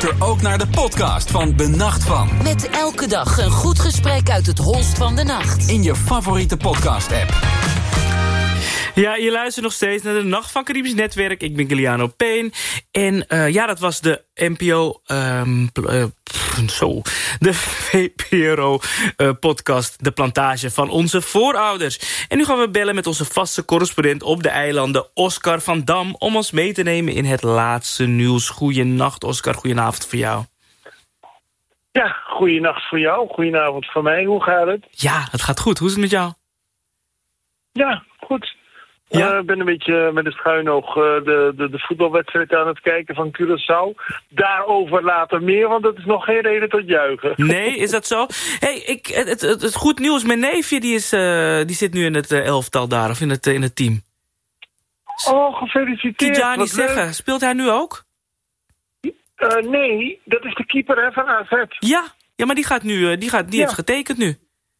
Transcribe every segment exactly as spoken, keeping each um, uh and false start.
Luister ook naar de podcast van Benacht Van. Met elke dag een goed gesprek uit het holst van de nacht. In je favoriete podcast-app. Ja, je luistert nog steeds naar de Nacht van Caribisch Netwerk. Ik ben Giuliano Payne. En uh, ja, dat was de N P O... Um, uh, pff, zo, de V P R O-podcast uh, De Plantage van onze voorouders. En nu gaan we bellen met onze vaste correspondent op de eilanden, Oscar van Dam, om ons mee te nemen in het laatste nieuws. Goeienacht, Oscar. Goedenavond voor jou. Ja, goeienacht voor jou. Goedenavond voor mij. Hoe gaat het? Ja, het gaat goed. Hoe is het met jou? Ja, goed. Ik Ja? uh, ben een beetje met een schuin oog uh, de, de, de voetbalwedstrijd aan het kijken van Curaçao. Daarover later meer, want dat is nog geen reden tot juichen. Nee, is dat zo? Hey, ik, het, het, het, het goed nieuws, mijn neefje die, is, uh, die zit nu in het uh, elftal daar, of in het, uh, in het team. Oh, gefeliciteerd. Tijani Wat leuk. zeggen, speelt hij nu ook? Uh, nee, dat is de keeper hè, van A Z. Ja, ja, maar die, gaat nu, uh, die, gaat, die Ja. heeft getekend nu.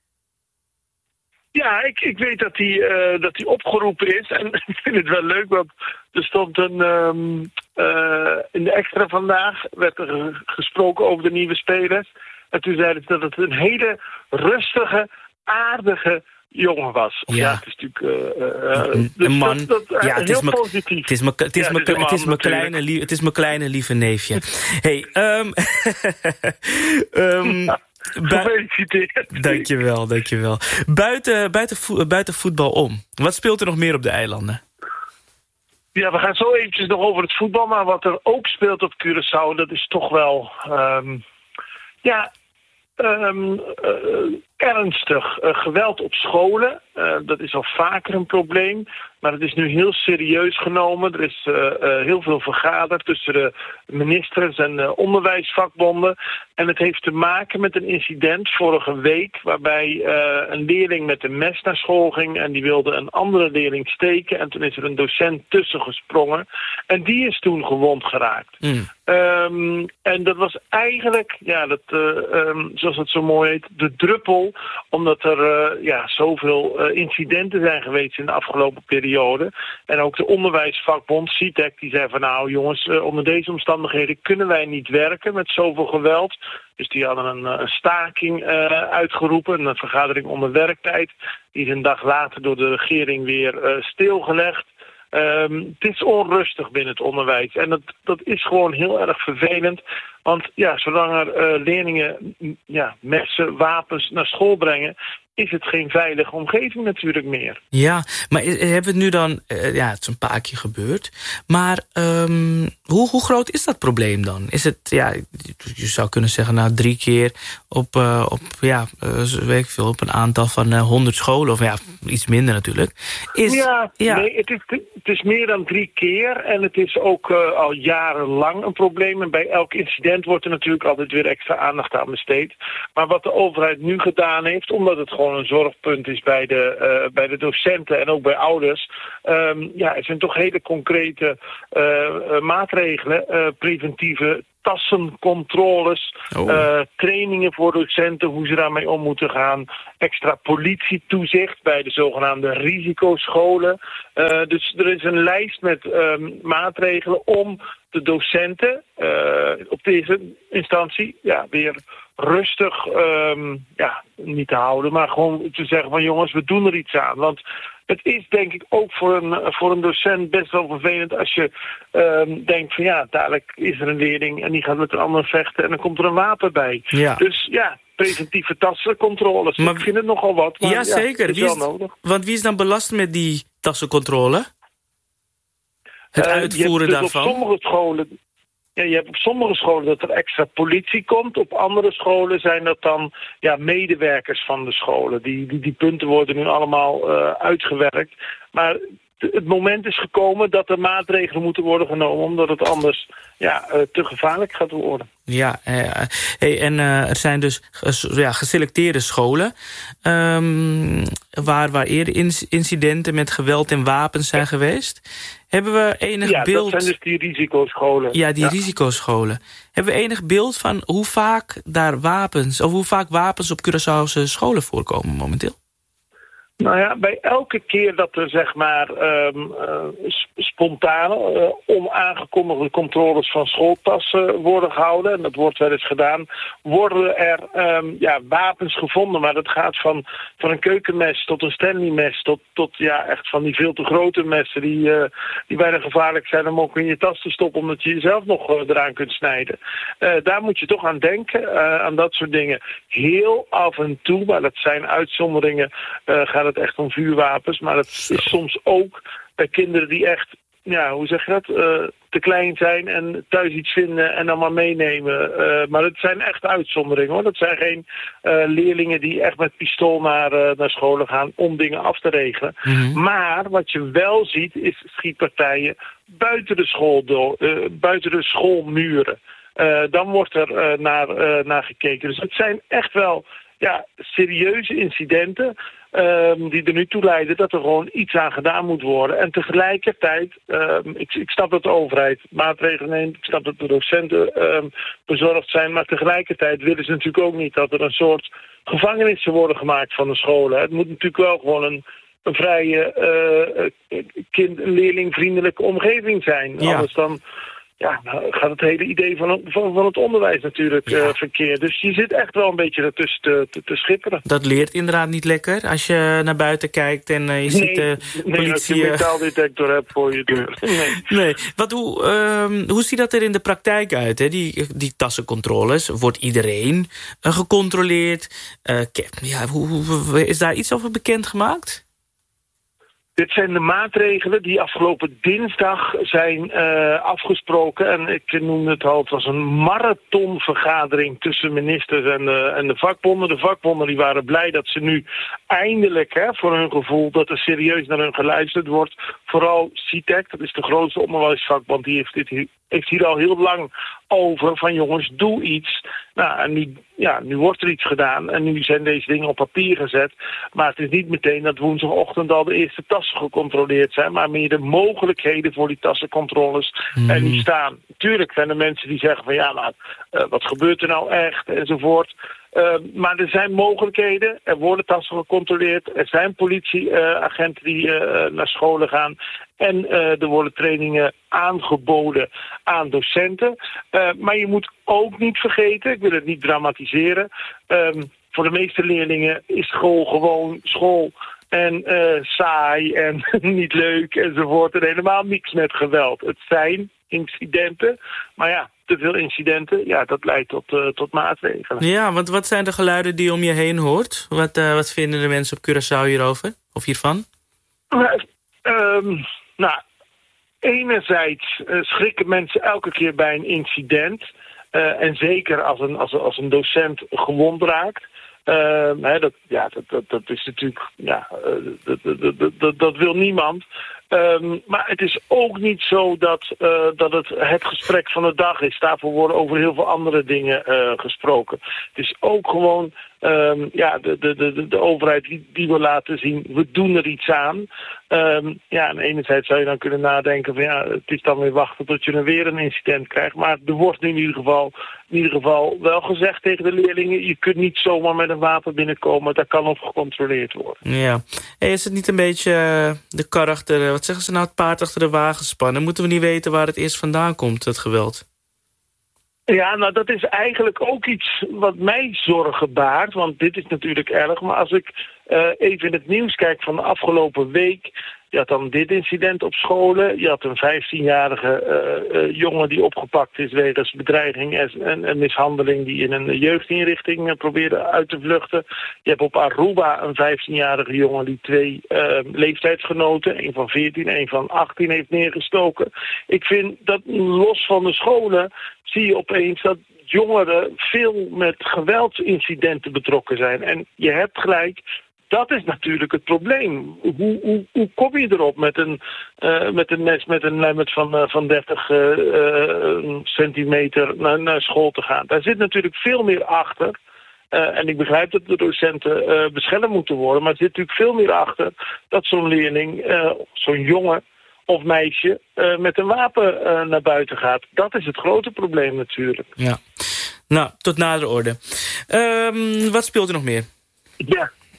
Ja, ik, ik weet dat hij uh, dat hij opgeroepen is. En ik vind het wel leuk, want er stond een... Um, uh, in de extra vandaag werd er gesproken over de nieuwe spelers. En toen zeiden ze dat het een hele rustige, aardige jongen was. Of Ja. ja, het is natuurlijk... Uh, uh, Een dus man. Dat, dat, uh, Ja, het heel is me- positief. Het is mijn het is Ja, mijn- het is een het is man mijn natuurlijk. kleine, lie- het is mijn kleine lieve neefje. Hey, um, um, bui- Gefeliciteerd. dankjewel, dankjewel. Buiten, buiten, vo- buiten voetbal om. Wat speelt er nog meer op de eilanden? Ja, we gaan zo eventjes nog over het voetbal. Maar wat er ook speelt op Curaçao, dat is toch wel... Um, ja... Um, uh, ernstig uh, geweld op scholen. Uh, dat is al vaker een probleem. Maar het is nu heel serieus genomen. Er is uh, uh, heel veel vergaderd tussen de ministers en de onderwijsvakbonden. En het heeft te maken met een incident vorige week, waarbij uh, een leerling met een mes naar school ging en die wilde een andere leerling steken. En toen is er een docent tussen gesprongen. En die is toen gewond geraakt. Mm. Um, en dat was eigenlijk, ja, dat, uh, um, zoals het zo mooi heet, de druppel. Omdat er uh, ja, zoveel uh, incidenten zijn geweest in de afgelopen periode. En ook de onderwijsvakbond, C I T E C, die zei van nou jongens, uh, onder deze omstandigheden kunnen wij niet werken met zoveel geweld. Dus die hadden een, een staking uh, uitgeroepen, een vergadering onder werktijd. Die is een dag later door de regering weer uh, stilgelegd. Um, het is onrustig binnen het onderwijs. En dat, dat is gewoon heel erg vervelend. Want ja, zolang er uh, leerlingen m, ja, messen, wapens naar school brengen, is het geen veilige omgeving natuurlijk meer. Ja, maar i- hebben we het nu dan... Uh, ja, het is een paar keer gebeurd. Maar um, hoe, hoe groot is dat probleem dan? Is het, ja, je zou kunnen zeggen, nou drie keer op, uh, op ja, uh, weet ik veel, op een aantal van uh, honderd scholen, of ja, iets minder natuurlijk. Is, Ja, ja. nee, het is, het is meer dan drie keer en het is ook uh, al jarenlang een probleem. En bij elk incident wordt er natuurlijk altijd weer extra aandacht aan besteed. Maar wat de overheid nu gedaan heeft, omdat het gewoon een zorgpunt is bij de, uh, bij de docenten en ook bij ouders. Um, ja, er zijn toch hele concrete uh, uh, maatregelen, uh, preventieve tassencontroles, Oh. uh, trainingen voor docenten, hoe ze daarmee om moeten gaan, extra politietoezicht bij de zogenaamde risicoscholen. Uh, dus er is een lijst met um, maatregelen om de docenten uh, op deze instantie ja, weer rustig um, ja, niet te houden, maar gewoon te zeggen van jongens, we doen er iets aan. Want het is denk ik ook voor een, voor een docent best wel vervelend als je um, denkt van ja, dadelijk is er een leerling en die gaat met een ander vechten en dan komt er een wapen bij. Ja. Dus ja, preventieve tassencontroles. Maar- Ik vind het nogal wat, maar Ja, ja, zeker. het is Wie wel is, nodig. want wie is dan belast met die tassencontrole? Het Uh, uitvoeren je hebt dus daarvan? Op sommige scholen, ja, je hebt op sommige scholen dat er extra politie komt. Op andere scholen zijn dat dan ja, medewerkers van de scholen. Die, die, die punten worden nu allemaal uh, uitgewerkt. Maar het moment is gekomen dat er maatregelen moeten worden genomen, omdat het anders ja, uh, te gevaarlijk gaat worden. Ja, eh, hey, en uh, er zijn dus ges- ja, geselecteerde scholen um, waar, waar eerder inc- incidenten met geweld en wapens zijn geweest. Hebben we enig Ja, beeld... dat zijn dus die risicoscholen. Ja, die Ja. risicoscholen. Hebben we enig beeld van hoe vaak daar wapens, of hoe vaak wapens op Curaçaose scholen voorkomen momenteel? Nou ja, bij elke keer dat er zeg maar um, uh, spontane, uh, onaangekondigde controles van schooltassen worden gehouden, en dat wordt wel eens gedaan, worden er um, ja, wapens gevonden. Maar dat gaat van, van een keukenmes tot een Stanley-mes tot, tot ja, echt van die veel te grote messen die, uh, die bijna gevaarlijk zijn om ook in je tas te stoppen omdat je jezelf nog uh, eraan kunt snijden. Uh, daar moet je toch aan denken, uh, aan dat soort dingen. Heel af en toe, maar dat zijn uitzonderingen, uh, gaat het echt om vuurwapens, maar het is soms ook bij kinderen die echt, ja, hoe zeg je dat, uh, te klein zijn en thuis iets vinden en dan maar meenemen. Uh, maar het zijn echt uitzonderingen, hoor. Dat zijn geen uh, leerlingen die echt met pistool naar, uh, naar scholen gaan om dingen af te regelen. Mm-hmm. Maar wat je wel ziet is schietpartijen buiten de, school, uh, buiten de schoolmuren. Uh, dan wordt er uh, naar, uh, naar gekeken. Dus het zijn echt wel ja, serieuze incidenten Um, die er nu toe leiden dat er gewoon iets aan gedaan moet worden. En tegelijkertijd, um, ik, ik snap dat de overheid maatregelen neemt, ik snap dat de docenten um, bezorgd zijn, maar tegelijkertijd willen ze natuurlijk ook niet dat er een soort gevangenissen worden gemaakt van de scholen. Het moet natuurlijk wel gewoon een, een vrije, uh, kind, leerlingvriendelijke omgeving zijn. Ja. Anders dan ja, nou gaat het hele idee van, van, van het onderwijs natuurlijk ja. uh, verkeerd. Dus je zit echt wel een beetje ertussen te, te, te schipperen. Dat leert inderdaad niet lekker als je naar buiten kijkt en uh, je nee, ziet de uh, politie... Nee, als je een metaaldetector hebt voor je deur. Nee. nee. Wat, hoe, um, hoe ziet dat er in de praktijk uit, hè? Die, die tassencontroles? Wordt iedereen uh, gecontroleerd? Uh, ja, hoe, hoe, is daar iets over bekend gemaakt? Dit zijn de maatregelen die afgelopen dinsdag zijn uh, afgesproken. En ik noemde het al, het was een marathonvergadering tussen ministers en de, en de vakbonden. De vakbonden die waren blij dat ze nu eindelijk, hè, voor hun gevoel, dat er serieus naar hun geluisterd wordt. Vooral C I T E C, dat is de grootste onderwijsvakbond, die heeft, dit hier, heeft hier al heel lang over van jongens, doe iets. Nou, en nu, ja, nu wordt er iets gedaan en nu zijn deze dingen op papier gezet. Maar het is niet meteen dat woensdagochtend al de eerste tassen gecontroleerd zijn, maar meer de mogelijkheden voor die tassencontroles mm. er niet staan. Tuurlijk zijn er mensen die zeggen van ja, maar uh, wat gebeurt er nou echt enzovoort. Uh, maar er zijn mogelijkheden, er worden tassen gecontroleerd, er zijn politieagenten uh, die uh, naar scholen gaan en uh, er worden trainingen aangeboden aan docenten. Uh, maar je moet ook niet vergeten, ik wil het niet dramatiseren, um, voor de meeste leerlingen is school gewoon school en uh, saai en niet leuk enzovoort en helemaal niks met geweld. Het zijn incidenten, maar ja, te veel incidenten, ja, dat leidt tot, uh, tot maatregelen. Ja, want wat zijn de geluiden die je om je heen hoort? Wat, uh, wat vinden de mensen op Curaçao hierover? Of hiervan? Uh, um, nou, enerzijds uh, schrikken mensen elke keer bij een incident. Uh, en zeker als een, als, als een docent gewond raakt. Uh, hè, dat, ja, dat, dat, dat is natuurlijk, ja, uh, dat, dat, dat, dat, dat wil niemand. Um, maar het is ook niet zo dat, uh, dat het het gesprek van de dag is. Daarvoor worden over heel veel andere dingen uh, gesproken. Het is ook gewoon um, ja, de, de, de, de overheid die, die wil laten zien, we doen er iets aan. Um, ja, aan de ene zijde zou je dan kunnen nadenken van ja, het is dan weer wachten tot je dan weer een incident krijgt. Maar er wordt nu in ieder geval, in ieder geval wel gezegd tegen de leerlingen, je kunt niet zomaar met een wapen binnenkomen, daar kan op gecontroleerd worden. Ja, hey, is het niet een beetje uh, de kar achter, wat zeggen ze nou, het paard achter de wagen spannen? Moeten we niet weten waar het eerst vandaan komt, het geweld? Ja, nou dat is eigenlijk ook iets wat mij zorgen baart, want dit is natuurlijk erg. Maar als ik uh, even in het nieuws kijk van de afgelopen week, je had dan dit incident op scholen. Je had een vijftienjarige uh, uh, jongen die opgepakt is wegens bedreiging en, en mishandeling die in een jeugdinrichting uh, probeerde uit te vluchten. Je hebt op Aruba een vijftienjarige jongen die twee uh, leeftijdsgenoten, een van veertien en een van achttien, heeft neergestoken. Ik vind dat los van de scholen zie je opeens dat jongeren veel met geweldsincidenten betrokken zijn. En je hebt gelijk, dat is natuurlijk het probleem. Hoe, hoe, hoe kom je erop met een, uh, met een mes met een limit van, uh, van dertig uh, uh, centimeter naar, naar school te gaan? Daar zit natuurlijk veel meer achter. Uh, en ik begrijp dat de docenten uh, beschermd moeten worden, maar er zit natuurlijk veel meer achter dat zo'n leerling, uh, zo'n jongen of meisje uh, met een wapen uh, naar buiten gaat. Dat is het grote probleem natuurlijk. Ja. Nou, tot nader orde. Um, wat speelt er nog meer? Ja.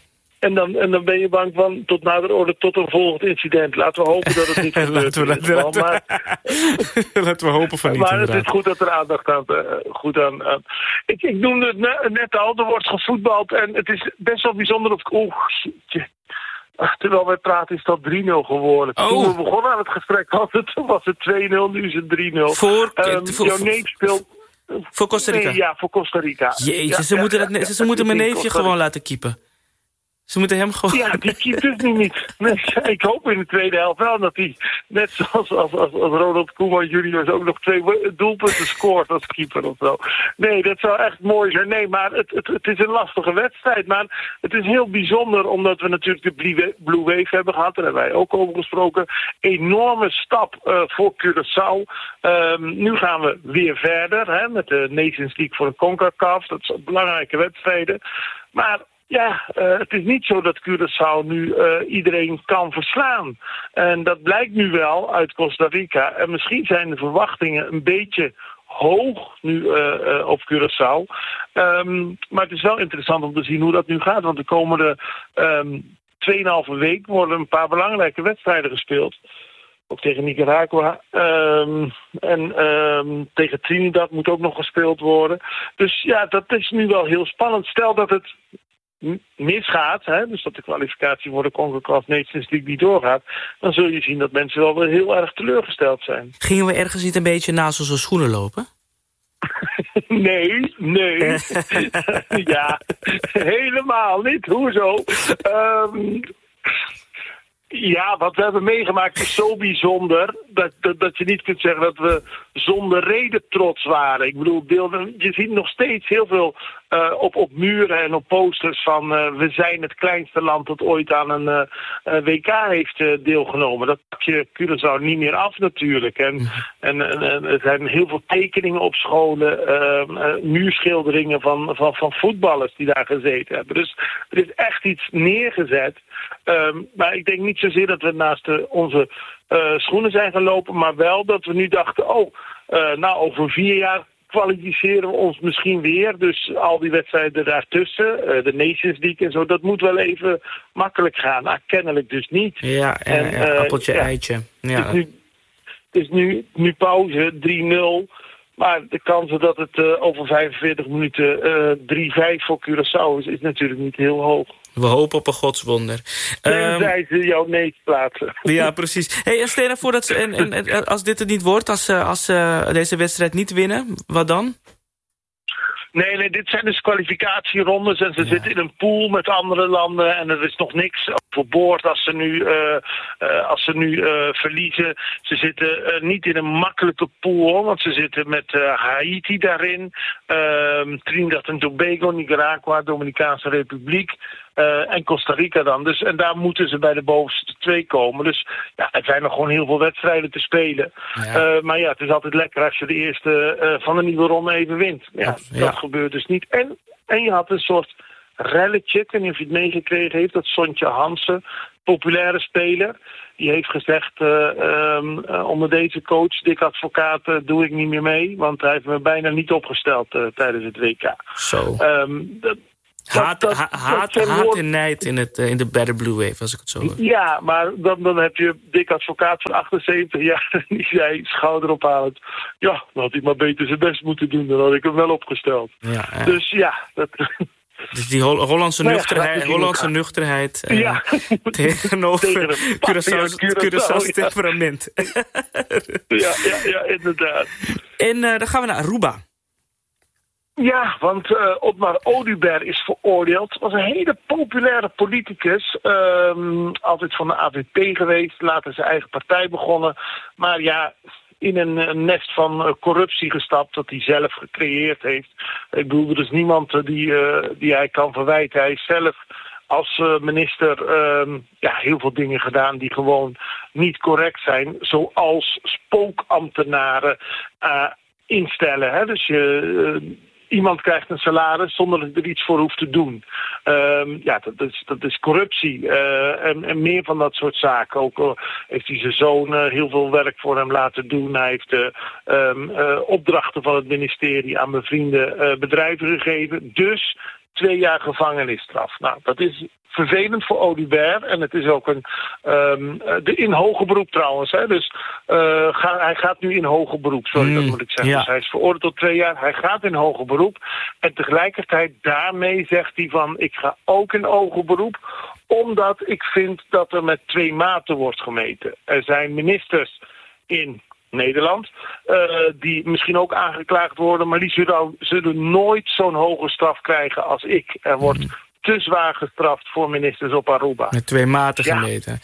En dan, en dan ben je bang van tot nader orde tot een volgend incident. Laten we hopen dat het niet gebeurt. laten, we, laten, laten, maar, laten we hopen van niet. Maar inderdaad. het is goed dat er aandacht aan... Uh, goed aan, aan. Ik, ik noemde het ne, net al, er wordt gevoetbald. En het is best wel bijzonder. Of, oh, shitje. Terwijl wij praten is dat drie nul geworden. Oh. Toen we begonnen aan het gesprek was het, was het twee nul, nu is het drie nul. Voor, um, voor, jouw neef speelt... Voor Costa Rica? Nee, ja, voor Costa Rica. Jezus, ja, ze ja, moeten, ja, dat, ja, ze moeten mijn neefje Costa gewoon laten keepen. Ze moeten hem gewoon... Ja, die keept dus nu niet. Nee, ik hoop in de tweede helft wel dat hij, net zoals als, als, als Ronald Koeman junior, ook nog twee doelpunten scoort als keeper of zo. Nee, dat zou echt mooi zijn. Nee, maar het, het, het is een lastige wedstrijd. Maar het is heel bijzonder, omdat we natuurlijk de Blue Wave hebben gehad. Daar hebben wij ook over gesproken. Enorme stap uh, voor Curaçao. Um, nu gaan we weer verder, hè, met de Nations League voor de CONCACAF. Dat zijn belangrijke wedstrijden. Maar... Ja, uh, het is niet zo dat Curaçao nu uh, iedereen kan verslaan. En dat blijkt nu wel uit Costa Rica. En misschien zijn de verwachtingen een beetje hoog nu uh, uh, op Curaçao. Um, maar het is wel interessant om te zien hoe dat nu gaat. Want de komende um, tweeënhalve week worden een paar belangrijke wedstrijden gespeeld. Ook tegen Nicaragua. Um, en um, tegen Trinidad moet ook nog gespeeld worden. Dus ja, dat is nu wel heel spannend. Stel dat het misgaat, hè, dus dat de kwalificatie voor de CONCACAF Nations League niet doorgaat, dan zul je zien dat mensen wel weer heel erg teleurgesteld zijn. Gingen we ergens niet een beetje naast onze schoenen lopen? Nee, nee. Ja, helemaal niet. Hoezo? Um, Ja, wat we hebben meegemaakt is zo bijzonder dat, dat, dat je niet kunt zeggen dat we zonder reden trots waren. Ik bedoel, beelden, je ziet nog steeds heel veel uh, op, op muren en op posters van uh, we zijn het kleinste land dat ooit aan een uh, W K heeft uh, deelgenomen. Dat pak je Curaçao niet meer af natuurlijk. En, en, en, en er zijn heel veel tekeningen op scholen, uh, uh, muurschilderingen van, van, van voetballers die daar gezeten hebben. Dus er is echt iets neergezet. Um, maar ik denk niet zozeer dat we naast de, onze uh, schoenen zijn gaan lopen, maar wel dat we nu dachten, oh, uh, nou over vier jaar kwalificeren we ons misschien weer. Dus al die wedstrijden daartussen, uh, de Nations League en zo, dat moet wel even makkelijk gaan. Nou, kennelijk dus niet. Ja, en, en, ja, appeltje, uh, eitje. Ja. Het is nu, het is nu, nu pauze, drie nul. Maar de kansen dat het uh, over vijfenveertig minuten uh, drie vijf voor Curaçao is, is natuurlijk niet heel hoog. We hopen op een godswonder. Tenzij um, ze jouw neet plaatsen. Ja, precies. Hey, en stel je voor dat ze, en, en, en, als dit het niet wordt, als ze als, uh, deze wedstrijd niet winnen, wat dan? Nee, nee, dit zijn dus kwalificatierondes en ze ja. zitten in een pool met andere landen en er is nog niks overboord als ze nu, uh, uh, als ze nu uh, verliezen. Ze zitten uh, niet in een makkelijke pool, want ze zitten met uh, Haiti daarin, uh, Trinidad en Tobago, Nicaragua, Dominicaanse Republiek. Uh, en Costa Rica dan. Dus, en daar moeten ze bij de bovenste twee komen. Dus ja, er zijn nog gewoon heel veel wedstrijden te spelen. Ja. Uh, maar ja, het is altijd lekker als je de eerste uh, van de nieuwe ronde even wint. Ja, ja. Dat gebeurt dus niet. En, en je had een soort relletje, ik weet niet of je het meegekregen heeft, dat Sontje Hansen, populaire speler, die heeft gezegd, uh, um, uh, onder deze coach, Dick Advocaat, uh, doe ik niet meer mee, want hij heeft me bijna niet opgesteld uh, tijdens het W K. Zo. Um, dat, Haat, dat, ha, haat, dat haat en nijd in, het, uh, in de Better Blue Wave, als ik het zo hoor. Ja, maar dan, dan heb je Dick Advocaat van achtenzeventig jaar. Die zei, schouder ophalend. Ja, dan had hij maar beter zijn best moeten doen. Dan had ik hem wel opgesteld. Ja, ja. Dus ja. Dat... Dus die Hol Hollandse nou ja, nuchterheid, Hollandse nuchterheid uh, ja. tegenover Curaçao's Curaçao's ja. temperament. ja, ja, ja, inderdaad. En uh, dan gaan we naar Aruba. Ja, want uh, Otmar Oduber is veroordeeld. Was een hele populaire politicus. Um, altijd van de A V P geweest. Later zijn eigen partij begonnen. Maar ja, in een, een nest van uh, corruptie gestapt dat hij zelf gecreëerd heeft. Ik bedoel, er is niemand uh, die, uh, die hij kan verwijten. Hij is zelf als uh, minister um, ja, heel veel dingen gedaan die gewoon niet correct zijn. Zoals spookambtenaren uh, instellen. Hè? Dus je... Uh, Iemand krijgt een salaris zonder dat er iets voor hoeft te doen. Um, ja, dat is, dat is corruptie. Uh, en, en meer van dat soort zaken. Ook uh, heeft hij zijn zoon uh, heel veel werk voor hem laten doen. Hij heeft uh, um, uh, opdrachten van het ministerie aan bevriende uh, bedrijven gegeven. Dus twee jaar gevangenisstraf. Nou, dat is vervelend voor Audibert. En het is ook een... Um, de, in hoger beroep trouwens. Hè, dus uh, ga, hij gaat nu in hoger beroep. Sorry, mm, dat moet ik zeggen. Ja. Dus hij is veroordeeld tot twee jaar. Hij gaat in hoger beroep. En tegelijkertijd daarmee zegt hij van... ik ga ook in hoger beroep. Omdat ik vind dat er met twee maten wordt gemeten. Er zijn ministers in Nederland, uh, die misschien ook aangeklaagd worden, maar die zullen, zullen nooit zo'n hoge straf krijgen als ik. Er wordt mm. te zwaar gestraft voor ministers op Aruba. Met twee maten ja. gemeten.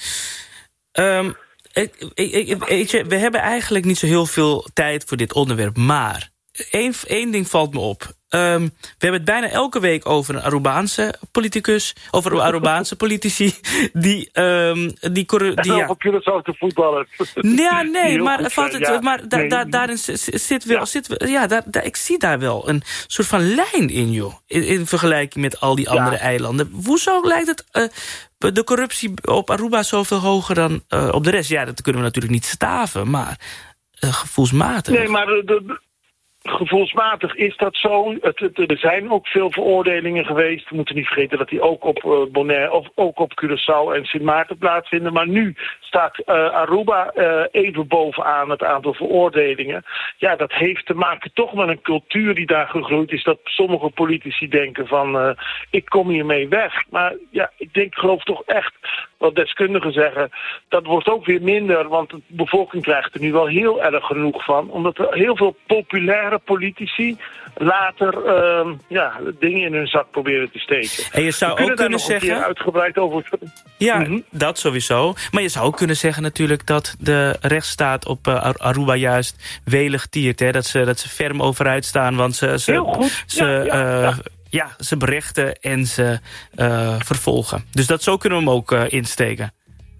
Um, ik, ik, ik, weet je, we hebben eigenlijk niet zo heel veel tijd voor dit onderwerp, maar één, één ding valt me op. Um, we hebben het bijna elke week over een Arubaanse politicus, over Arubaanse politici, die... Um, die, die, die ja, Curaçaose voetballers. Ja, nee, maar, valt het, ja, maar da, nee. da, daarin zit wel... Ja. Zit, ja, daar, daar, ik zie daar wel een soort van lijn in, joh. In, in vergelijking met al die andere ja. eilanden. Hoezo lijkt het... Uh, de corruptie op Aruba zoveel hoger dan uh, op de rest? Ja, dat kunnen we natuurlijk niet staven, maar uh, gevoelsmatig. Nee, maar... De, de, gevoelsmatig is dat zo. Het, het, er zijn ook veel veroordelingen geweest. We moeten niet vergeten dat die ook op uh, Bonaire of ook op Curaçao en Sint Maarten plaatsvinden. Maar nu staat uh, Aruba uh, even bovenaan het aantal veroordelingen. Ja, dat heeft te maken toch met een cultuur die daar gegroeid is. Dat sommige politici denken van uh, ik kom hiermee weg. Maar ja, ik denk, geloof toch echt wat deskundigen zeggen. Dat wordt ook weer minder, want de bevolking krijgt er nu wel heel erg genoeg van. Omdat er heel veel populaire politici later uh, ja, dingen in hun zak proberen te steken. En je zou ook kunnen nog zeggen... een keer uitgebreid over... Ja, mm-hmm. dat sowieso. Maar je zou ook kunnen zeggen natuurlijk dat de rechtsstaat op uh, Aruba juist welig tiert. Hè? Dat ze, dat ze ferm overeind staan, want ze... ze heel goed. Ze, ja, ja, uh, ja. ja, ze berechten en ze uh, vervolgen. Dus dat zo kunnen we hem ook uh, insteken.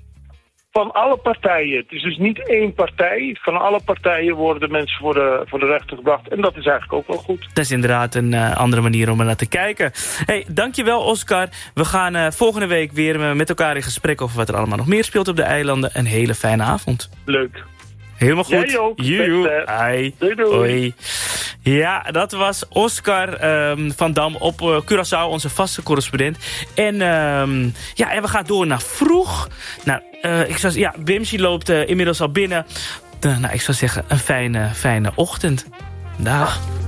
Van alle partijen. Het is dus niet één partij. Van alle partijen worden de mensen voor de, voor de rechter gebracht. En dat is eigenlijk ook wel goed. Dat is inderdaad een uh, andere manier om er naar te kijken. Hey, dankjewel Oscar. We gaan uh, volgende week weer met elkaar in gesprek over wat er allemaal nog meer speelt op de eilanden. Een hele fijne avond. Leuk. Helemaal goed. Jij ook. Joe. Hi. Doei, doei. Hoi. Ja, dat was Oscar um, van Dam op uh, Curaçao, onze vaste correspondent. En, um, ja, en we gaan door naar vroeg. Nou, uh, ik zou, ja, Bimsy loopt uh, inmiddels al binnen. Uh, nou, ik zou zeggen, een fijne, fijne ochtend. Dag.